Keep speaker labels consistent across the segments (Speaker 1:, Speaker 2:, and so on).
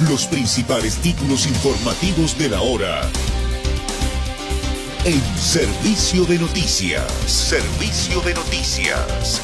Speaker 1: Los principales títulos informativos de la hora. En Servicio de Noticias. Servicio de Noticias.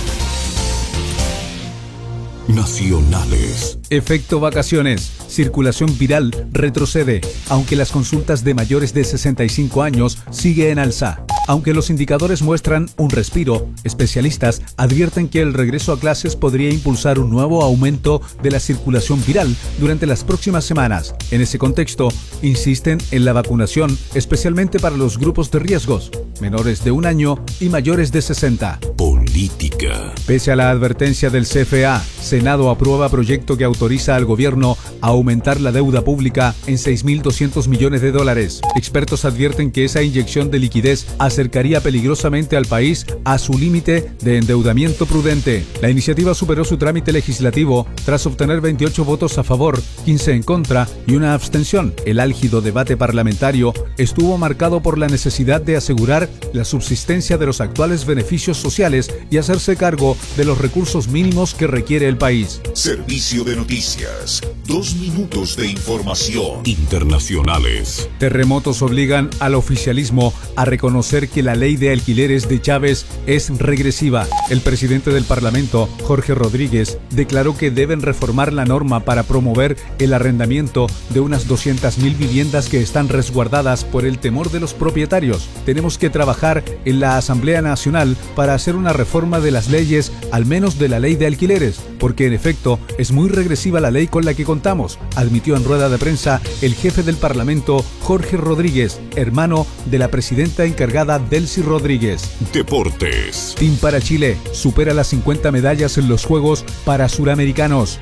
Speaker 1: Nacionales.
Speaker 2: Efecto vacaciones. Circulación viral retrocede, aunque las consultas de mayores de 65 años sigue en alza. Aunque los indicadores muestran un respiro, especialistas advierten que el regreso a clases podría impulsar un nuevo aumento de la circulación viral durante las próximas semanas. En ese contexto, insisten en la vacunación, especialmente para los grupos de riesgos, menores de 1 año y mayores de 60.
Speaker 1: Política.
Speaker 2: Pese a la advertencia del CFA, Senado aprueba proyecto que autoriza al gobierno a aumentar la deuda pública en $6.200 millones. Expertos advierten que esa inyección de liquidez acercaría peligrosamente al país a su límite de endeudamiento prudente. La iniciativa superó su trámite legislativo tras obtener 28 votos a favor, 15 en contra y una abstención. El álgido debate parlamentario estuvo marcado por la necesidad de asegurar la subsistencia de los actuales beneficios sociales y hacerse cargo de los recursos mínimos que requiere el país.
Speaker 1: Servicio de Noticias. 2 minutos de información. Internacionales.
Speaker 2: Terremotos obligan al oficialismo a reconocer que la ley de alquileres de Chávez es regresiva. El presidente del Parlamento, Jorge Rodríguez, declaró que deben reformar la norma para promover el arrendamiento de unas 200.000 viviendas que están resguardadas por el temor de los propietarios. Tenemos que trabajar en la Asamblea Nacional para hacer una reforma de las leyes, al menos de la ley de alquileres, porque en efecto es muy regresiva la ley con la que contamos, admitió en rueda de prensa el jefe del Parlamento, Jorge Rodríguez, hermano de la presidenta encargada Delcy Rodríguez.
Speaker 1: Deportes.
Speaker 2: Team para Chile supera las 50 medallas en los Juegos para Suramericanos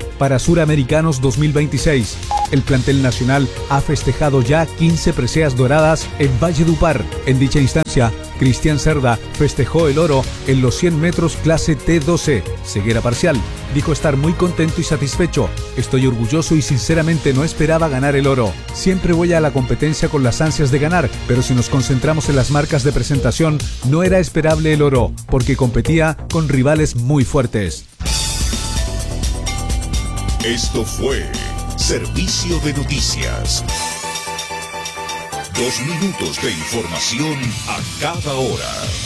Speaker 2: 2026. El plantel nacional ha festejado ya 15 preseas doradas en Valledupar. En dicha instancia, Cristian Cerda festejó el oro en los 100 metros clase T12, ceguera parcial. Dijo estar muy contento y satisfecho. Estoy orgulloso y sinceramente no esperaba ganar el oro. Siempre voy a la competencia con las ansias de ganar, pero si nos concentramos en las marcas de presentación, no era esperable el oro, porque competía con rivales muy fuertes.
Speaker 1: Esto fue Servicio de Noticias. 2 minutos de información a cada hora.